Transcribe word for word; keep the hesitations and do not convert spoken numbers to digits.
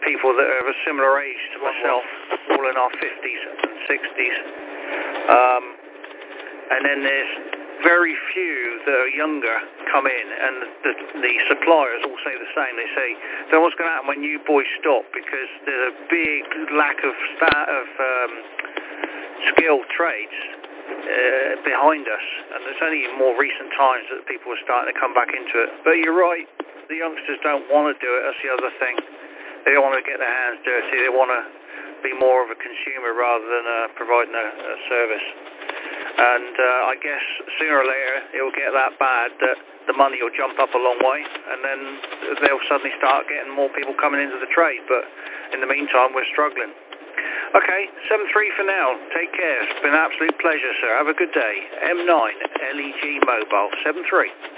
people that are of a similar age to myself, all in our fifties and sixties. Um, and then there's very few that are younger come in, and the, the suppliers all say the same. They say, "Then what's going to happen when you boys stop?" Because there's a big lack of sta- of um, skilled trades uh, behind us, and it's only in more recent times that people are starting to come back into it. But you're right, the youngsters don't want to do it. That's the other thing. They don't want to get their hands dirty. They want to be more of a consumer rather than uh, providing a, a service. And uh, I guess sooner or later it will get that bad that the money will jump up a long way, and then they'll suddenly start getting more people coming into the trade. But in the meantime, we're struggling. Okay, seven three for now. Take care. It's been an absolute pleasure, sir. Have a good day. M nine L E G Mobile, seven three.